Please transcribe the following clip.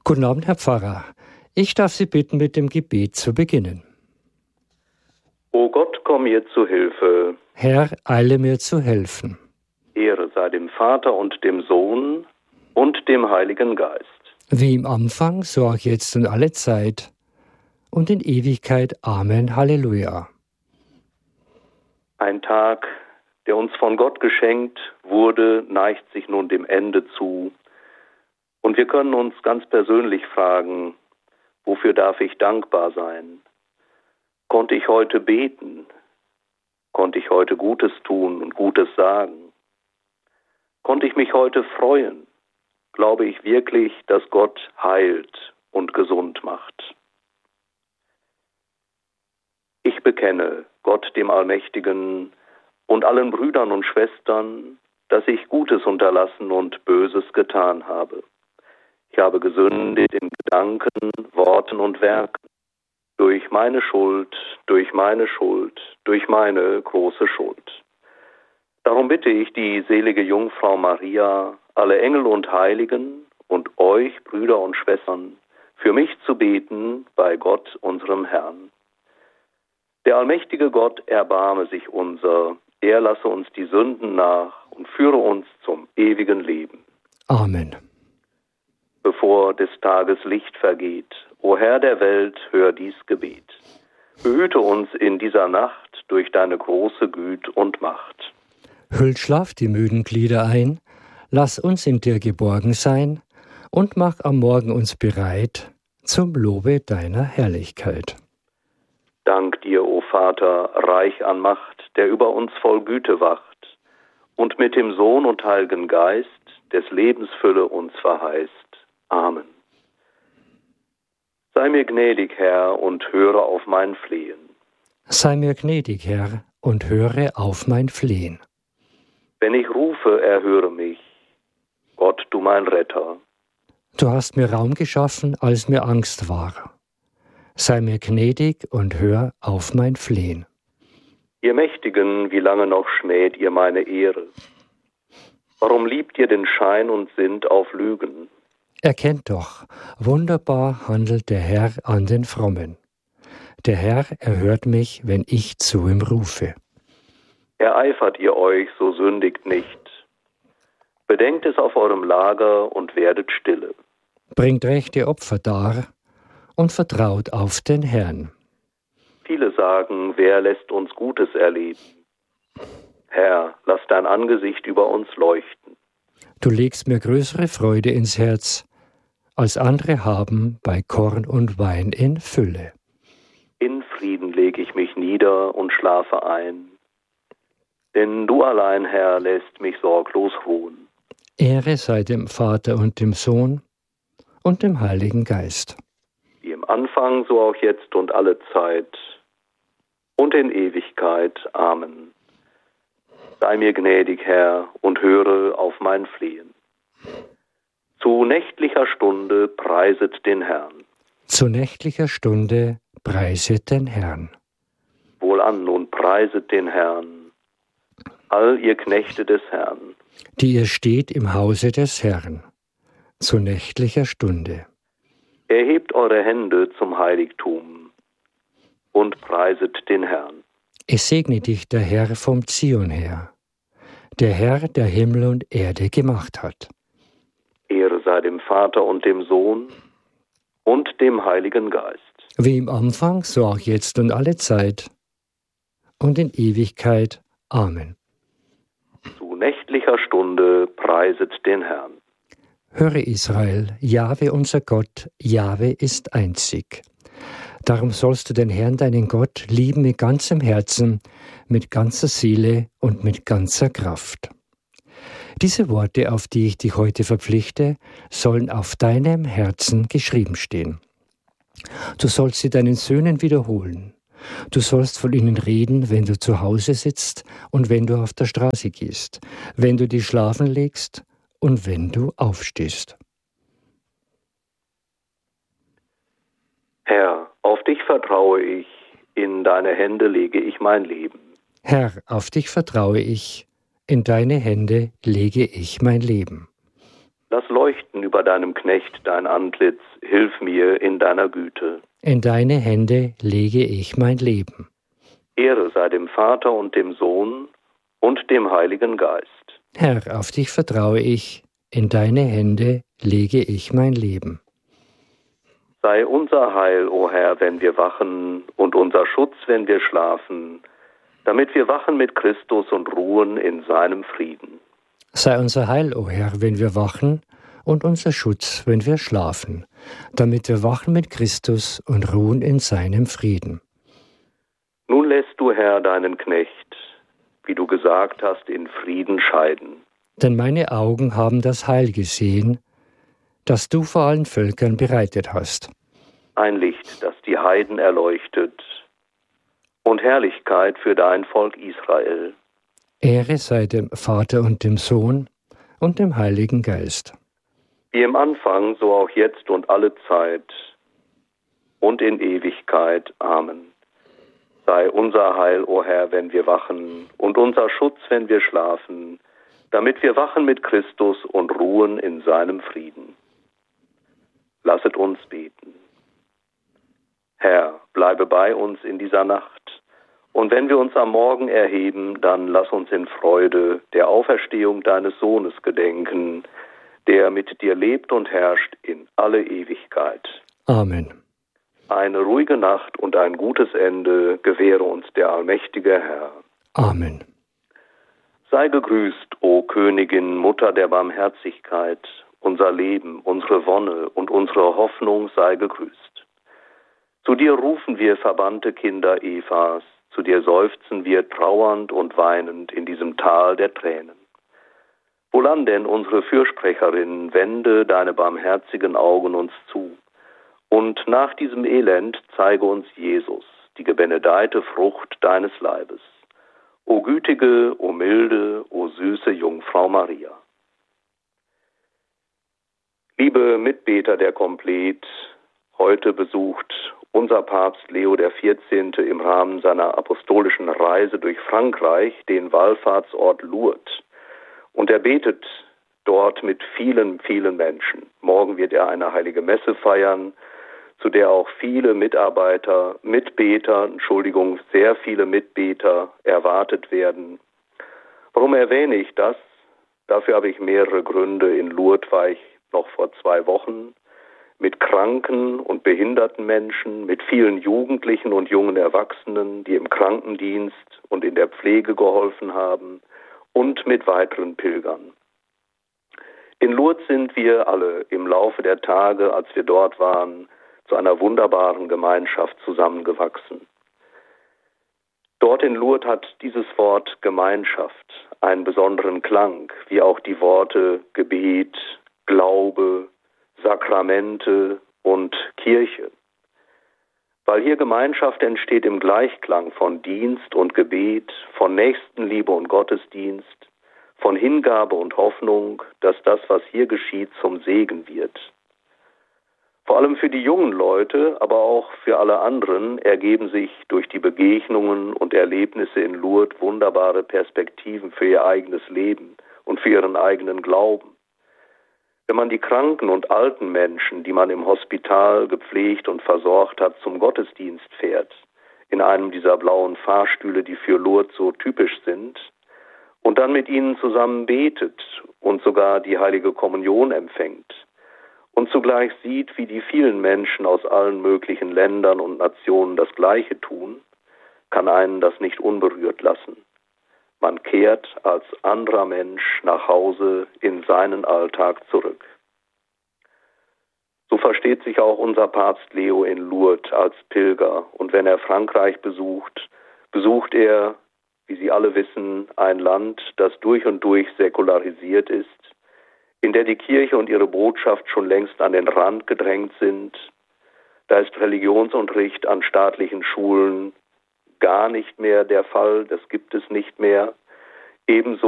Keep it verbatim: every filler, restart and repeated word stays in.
Guten Abend, Herr Pfarrer. Ich darf Sie bitten, mit dem Gebet zu beginnen. O Gott, komm mir zu Hilfe. Herr, eile mir zu helfen. Ehre sei dem Vater und dem Sohn und dem Heiligen Geist. Wie im Anfang, so auch jetzt und alle Zeit und in Ewigkeit. Amen. Halleluja. Ein Tag, der uns von Gott geschenkt wurde, neigt sich nun dem Ende zu. Und wir können uns ganz persönlich fragen, wofür darf ich dankbar sein? Konnte ich heute beten? Konnte ich heute Gutes tun und Gutes sagen? Konnte ich mich heute freuen? Glaube ich wirklich, dass Gott heilt und gesund macht? Ich bekenne Gott dem Allmächtigen und allen Brüdern und Schwestern, dass ich Gutes unterlassen und Böses getan habe. Ich habe gesündigt in Gedanken, Worten und Werken, durch meine Schuld, durch meine Schuld, durch meine große Schuld. Darum bitte ich die selige Jungfrau Maria, alle Engel und Heiligen und euch, Brüder und Schwestern, für mich zu beten bei Gott, unserem Herrn. Der allmächtige Gott erbarme sich unser, er lasse uns die Sünden nach und führe uns zum ewigen Leben. Amen. Bevor des Tages Licht vergeht, o Herr der Welt, hör dies Gebet. Behüte uns in dieser Nacht durch deine große Güte und Macht. Hüll Schlaf die müden Glieder ein, lass uns in dir geborgen sein und mach am Morgen uns bereit zum Lobe deiner Herrlichkeit. Dank dir, o Vater, reich an Macht, der über uns voll Güte wacht und mit dem Sohn und Heiligen Geist des Lebens Fülle uns verheißt. Amen. Sei mir gnädig, Herr, und höre auf mein Flehen. Sei mir gnädig, Herr, und höre auf mein Flehen. Wenn ich rufe, erhöre mich. Gott, du mein Retter. Du hast mir Raum geschaffen, als mir Angst war. Sei mir gnädig und hör auf mein Flehen. Ihr Mächtigen, wie lange noch schmäht ihr meine Ehre? Warum liebt ihr den Schein und sinnt auf Lügen? Erkennt doch, wunderbar handelt der Herr an den Frommen. Der Herr erhört mich, wenn ich zu ihm rufe. Ereifert ihr euch, so sündigt nicht. Bedenkt es auf eurem Lager und werdet stille. Bringt rechte Opfer dar und vertraut auf den Herrn. Viele sagen, wer lässt uns Gutes erleben? Herr, lass dein Angesicht über uns leuchten. Du legst mir größere Freude ins Herz, als andere haben bei Korn und Wein in Fülle. In Frieden lege ich mich nieder und schlafe ein. Denn du allein, Herr, lässt mich sorglos ruhen. Ehre sei dem Vater und dem Sohn und dem Heiligen Geist. Wie im Anfang, so auch jetzt und alle Zeit und in Ewigkeit. Amen. Sei mir gnädig, Herr, und höre auf mein Flehen. Zu nächtlicher Stunde preiset den Herrn. Zu nächtlicher Stunde preiset den Herrn. Wohlan, nun preiset den Herrn, all ihr Knechte des Herrn, die ihr steht im Hause des Herrn, zu nächtlicher Stunde. Erhebt eure Hände zum Heiligtum und preiset den Herrn. Es segne dich der Herr vom Zion her, der Herr, der Himmel und Erde gemacht hat. Ehre sei dem Vater und dem Sohn und dem Heiligen Geist. Wie im Anfang, so auch jetzt und alle Zeit und in Ewigkeit. Amen. Zu nächtlicher Stunde preiset den Herrn. Höre Israel, Jahwe unser Gott, Jahwe ist einzig. Darum sollst du den Herrn, deinen Gott, lieben mit ganzem Herzen, mit ganzer Seele und mit ganzer Kraft. Diese Worte, auf die ich dich heute verpflichte, sollen auf deinem Herzen geschrieben stehen. Du sollst sie deinen Söhnen wiederholen. Du sollst von ihnen reden, wenn du zu Hause sitzt und wenn du auf der Straße gehst, wenn du dich schlafen legst und wenn du aufstehst. Herr, auf dich vertraue ich, in deine Hände lege ich mein Leben. Herr, auf dich vertraue ich, in deine Hände lege ich mein Leben. Lass leuchten über deinem Knecht dein Antlitz, hilf mir in deiner Güte. In deine Hände lege ich mein Leben. Ehre sei dem Vater und dem Sohn und dem Heiligen Geist. Herr, auf dich vertraue ich, in deine Hände lege ich mein Leben. Sei unser Heil, o Herr, wenn wir wachen, und unser Schutz, wenn wir schlafen, damit wir wachen mit Christus und ruhen in seinem Frieden. Sei unser Heil, o Herr, wenn wir wachen, und unser Schutz, wenn wir schlafen, damit wir wachen mit Christus und ruhen in seinem Frieden. Nun lässt du, Herr, deinen Knecht, wie du gesagt hast, in Frieden scheiden. Denn meine Augen haben das Heil gesehen, das du vor allen Völkern bereitet hast. Ein Licht, das die Heiden erleuchtet, und Herrlichkeit für dein Volk Israel. Ehre sei dem Vater und dem Sohn und dem Heiligen Geist. Wie im Anfang, so auch jetzt und alle Zeit und in Ewigkeit. Amen. Sei unser Heil, o Herr, wenn wir wachen, und unser Schutz, wenn wir schlafen, damit wir wachen mit Christus und ruhen in seinem Frieden. Lasset uns beten. Herr, bleibe bei uns in dieser Nacht, und wenn wir uns am Morgen erheben, dann lass uns in Freude der Auferstehung deines Sohnes gedenken, der mit dir lebt und herrscht in alle Ewigkeit. Amen. Eine ruhige Nacht und ein gutes Ende gewähre uns der allmächtige Herr. Amen. Sei gegrüßt, o Königin, Mutter der Barmherzigkeit, unser Leben, unsere Wonne und unsere Hoffnung sei gegrüßt. Zu dir rufen wir verbannte Kinder Evas, zu dir seufzen wir trauernd und weinend in diesem Tal der Tränen. Wohlan denn, unsere Fürsprecherin, wende deine barmherzigen Augen uns zu. Und nach diesem Elend zeige uns Jesus, die gebenedeite Frucht deines Leibes. O gütige, o milde, o süße Jungfrau Maria. Liebe Mitbeter der Komplet, heute besucht unser Papst Leo der vierzehnte. im Rahmen seiner apostolischen Reise durch Frankreich den Wallfahrtsort Lourdes. Und er betet dort mit vielen, vielen Menschen. Morgen wird er eine heilige Messe feiern, zu der auch viele Mitarbeiter, Mitbeter, Entschuldigung, sehr viele Mitbeter erwartet werden. Warum erwähne ich das? Dafür habe ich mehrere Gründe. In Lourdes war ich noch vor zwei Wochen mit kranken und behinderten Menschen, mit vielen Jugendlichen und jungen Erwachsenen, die im Krankendienst und in der Pflege geholfen haben, und mit weiteren Pilgern. In Lourdes sind wir alle im Laufe der Tage, als wir dort waren, zu einer wunderbaren Gemeinschaft zusammengewachsen. Dort in Lourdes hat dieses Wort Gemeinschaft einen besonderen Klang, wie auch die Worte Gebet, Glaube, Sakramente und Kirche. Weil hier Gemeinschaft entsteht im Gleichklang von Dienst und Gebet, von Nächstenliebe und Gottesdienst, von Hingabe und Hoffnung, dass das, was hier geschieht, zum Segen wird. Vor allem für die jungen Leute, aber auch für alle anderen ergeben sich durch die Begegnungen und Erlebnisse in Lourdes wunderbare Perspektiven für ihr eigenes Leben und für ihren eigenen Glauben. Wenn man die kranken und alten Menschen, die man im Hospital gepflegt und versorgt hat, zum Gottesdienst fährt, in einem dieser blauen Fahrstühle, die für Lourdes so typisch sind, und dann mit ihnen zusammen betet und sogar die heilige Kommunion empfängt und zugleich sieht, wie die vielen Menschen aus allen möglichen Ländern und Nationen das Gleiche tun, kann einen das nicht unberührt lassen. Man kehrt als anderer Mensch nach Hause in seinen Alltag zurück. So versteht sich auch unser Papst Leo in Lourdes als Pilger. Und wenn er Frankreich besucht, besucht er, wie Sie alle wissen, ein Land, das durch und durch säkularisiert ist, in der die Kirche und ihre Botschaft schon längst an den Rand gedrängt sind. Da ist Religionsunterricht an staatlichen Schulen gar nicht mehr der Fall, das gibt es nicht mehr. Ebenso